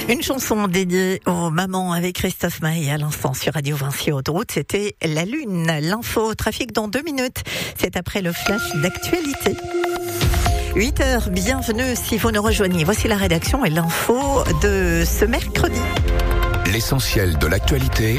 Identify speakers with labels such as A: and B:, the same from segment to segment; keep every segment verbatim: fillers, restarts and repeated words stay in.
A: Une chanson dédiée aux mamans avec Christophe Maé à l'instant sur Radio Vinci Autoroute. C'était La Lune. L'info trafic dans deux minutes. C'est après le flash d'actualité. huit heures, bienvenue si vous nous rejoignez. Voici la rédaction et l'info de ce mercredi.
B: L'essentiel de l'actualité,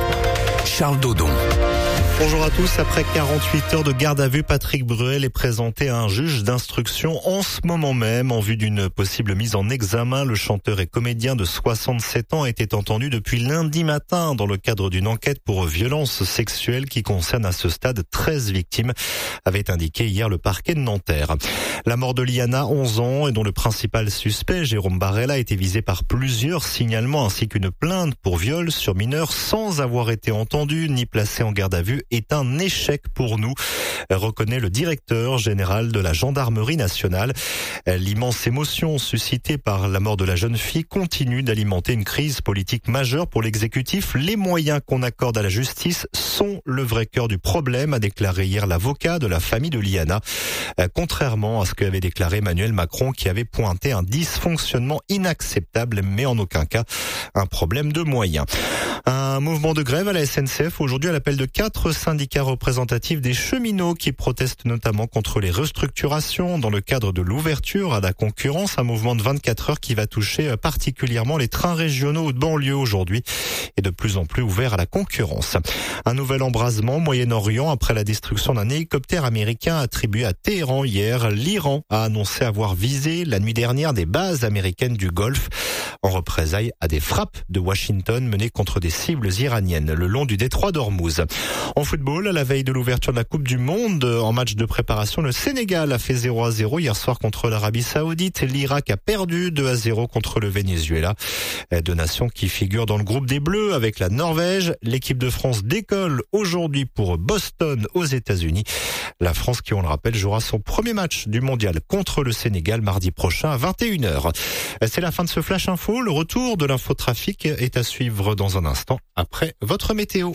B: Charles Dodon.
C: Bonjour à tous. Après quarante-huit heures de garde à vue, Patrick Bruel est présenté à un juge d'instruction en ce moment même en vue d'une possible mise en examen. Le chanteur et comédien de soixante-sept ans était entendu depuis lundi matin dans le cadre d'une enquête pour violences sexuelles qui concerne à ce stade treize victimes, avait indiqué hier le parquet de Nanterre. La mort de Liana, onze ans, et dont le principal suspect, Jérôme Barella, a été visé par plusieurs signalements ainsi qu'une plainte pour viol sur mineur sans avoir été entendu ni placé en garde à vue, est un échec pour nous, reconnaît le directeur général de la gendarmerie nationale. L'immense émotion suscitée par la mort de la jeune fille continue d'alimenter une crise politique majeure pour l'exécutif. Les moyens qu'on accorde à la justice sont le vrai cœur du problème, a déclaré hier l'avocat de la famille de Liana, contrairement à ce qu'avait déclaré Emmanuel Macron, qui avait pointé un dysfonctionnement inacceptable, mais en aucun cas un problème de moyens. Un mouvement de grève à la S N C F aujourd'hui à l'appel de quatre syndicats représentatifs des cheminots qui protestent notamment contre les restructurations dans le cadre de l'ouverture à la concurrence, un mouvement de vingt-quatre heures qui va toucher particulièrement les trains régionaux de banlieue aujourd'hui et de plus en plus ouvert à la concurrence. Un nouvel embrasement au Moyen-Orient après la destruction d'un hélicoptère américain attribué à Téhéran hier. L'Iran a annoncé avoir visé la nuit dernière des bases américaines du Golfe en représailles à des frappes de Washington menées contre des cibles iraniennes le long du détroit d'Ormuz. En football, à la veille de l'ouverture de la Coupe du Monde, en match de préparation, le Sénégal a fait zéro à zéro hier soir contre l'Arabie Saoudite. L'Irak a perdu deux à zéro contre le Venezuela. Deux nations qui figurent dans le groupe des Bleus avec la Norvège. L'équipe de France décolle aujourd'hui pour Boston aux États-Unis. La France, qui on le rappelle, jouera son premier match du mondial contre le Sénégal mardi prochain à vingt et une heures. C'est la fin de ce Flash Info. Le retour de l'infotrafic est à suivre dans un instant après votre météo.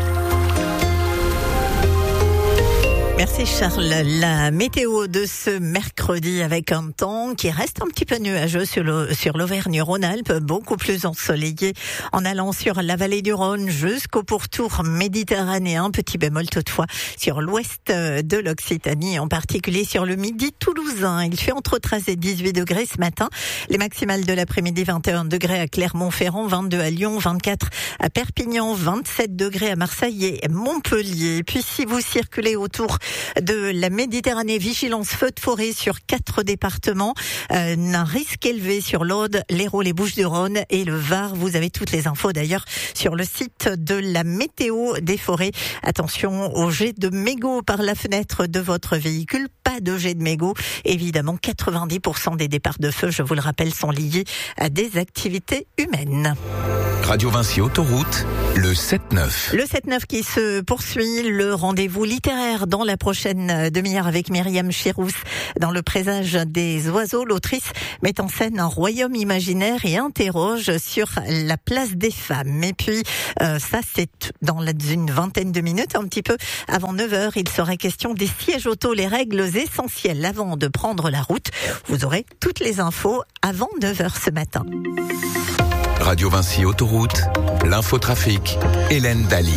A: Merci Charles. La météo de ce mercredi avec un temps qui reste un petit peu nuageux sur, le, sur l'Auvergne-Rhône-Alpes, beaucoup plus ensoleillé en allant sur la vallée du Rhône jusqu'au pourtour méditerranéen. Petit bémol toutefois sur l'ouest de l'Occitanie, en particulier sur le midi toulousain. Il fait entre treize et dix-huit degrés ce matin. Les maximales de l'après-midi, vingt et un degrés à Clermont-Ferrand, vingt-deux à Lyon, vingt-quatre à Perpignan, vingt-sept degrés à Marseille et Montpellier. Puis si vous circulez autour de la Méditerranée, vigilance feu de forêt sur quatre départements, euh, un risque élevé sur l'Aude, l'Hérault, les Bouches-du-Rhône et le Var. Vous avez toutes les infos d'ailleurs sur le site de la météo des forêts. Attention au jet de mégots par la fenêtre de votre véhicule. Pas de jet de mégots. Évidemment, quatre-vingt-dix pour cent des départs de feu, je vous le rappelle, sont liés à des activités humaines.
B: Radio Vinci Autoroute, le sept neuf.
A: Le sept neuf qui se poursuit, le rendez-vous littéraire dans la prochaine demi-heure avec Myriam Chirousse dans le présage des oiseaux. L'autrice met en scène un royaume imaginaire et interroge sur la place des femmes. Et puis, euh, ça c'est dans une vingtaine de minutes, un petit peu avant neuf heures, il sera question des sièges auto, les règles essentielles avant de prendre la route. Vous aurez toutes les infos avant neuf heures ce matin.
B: Radio Vinci Autoroute, l'infotrafic, Hélène Daly.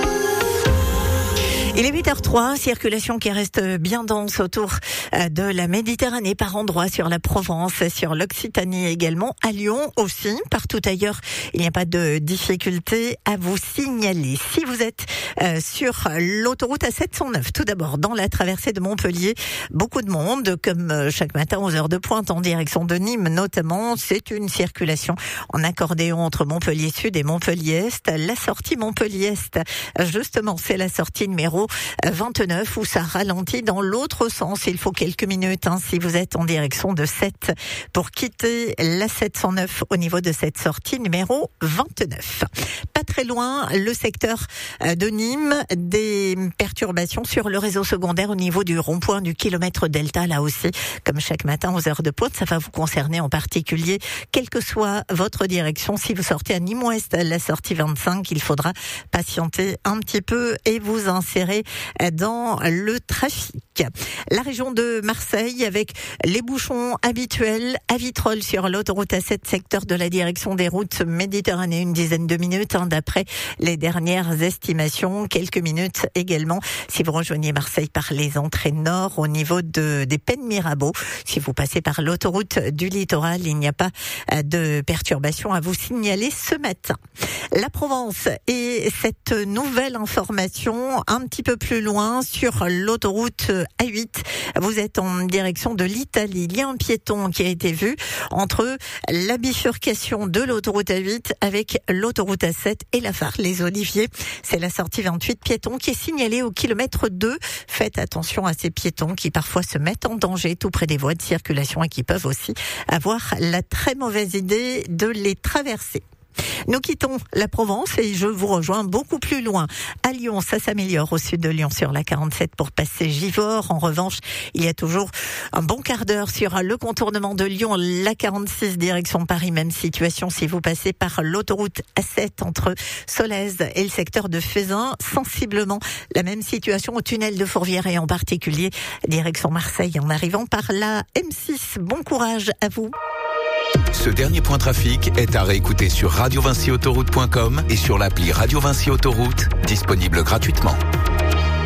A: Il est huit heures trois, circulation qui reste bien dense autour de la Méditerranée, par endroits sur la Provence, sur l'Occitanie également, à Lyon aussi, partout ailleurs. Il n'y a pas de difficulté à vous signaler. Si vous êtes euh, sur l'autoroute A sept cent neuf, tout d'abord dans la traversée de Montpellier, beaucoup de monde, comme chaque matin aux heures de pointe en direction de Nîmes notamment. C'est une circulation en accordéon entre Montpellier Sud et Montpellier Est. La sortie Montpellier Est, justement, c'est la sortie numéro vingt-neuf où ça ralentit dans l'autre sens. Il faut quelques minutes hein, si vous êtes en direction de Sète pour quitter la sept cent neuf au niveau de cette sortie numéro vingt-neuf. Pas très loin, le secteur de Nîmes, des perturbations sur le réseau secondaire au niveau du rond-point du kilomètre delta. Là aussi, comme chaque matin aux heures de pointe, ça va vous concerner en particulier, quelle que soit votre direction. Si vous sortez à Nîmes Ouest, la sortie vingt-cinq, il faudra patienter un petit peu et vous insérer accéléré dans le trafic. La région de Marseille avec les bouchons habituels à Vitrolles sur l'autoroute A sept, secteur de la direction des routes Méditerranée, une dizaine de minutes hein, d'après les dernières estimations, quelques minutes également si vous rejoignez Marseille par les entrées nord au niveau de, des Pennes Mirabeau. Si vous passez par l'autoroute du littoral, il n'y a pas de perturbations à vous signaler ce matin. La Provence et cette nouvelle information un petit peu plus loin sur l'autoroute A huit. Vous êtes en direction de l'Italie. Il y a un piéton qui a été vu entre la bifurcation de l'autoroute A huit avec l'autoroute A sept et la phare Les Oliviers. C'est la sortie vingt-huit piéton qui est signalée au kilomètre deux. Faites attention à ces piétons qui parfois se mettent en danger tout près des voies de circulation et qui peuvent aussi avoir la très mauvaise idée de les traverser. Nous quittons la Provence et je vous rejoins beaucoup plus loin. À Lyon, ça s'améliore au sud de Lyon sur la quarante-sept pour passer Givors. En revanche, il y a toujours un bon quart d'heure sur le contournement de Lyon, la quarante-six direction Paris. Même situation si vous passez par l'autoroute A sept entre Solèze et le secteur de Fezin. Sensiblement la même situation au tunnel de Fourvière et en particulier direction Marseille en arrivant par la M six. Bon courage à vous.
B: Ce dernier point trafic est à réécouter sur radio vinci autoroute point com et sur l'appli Radio Vinci Autoroute, disponible gratuitement.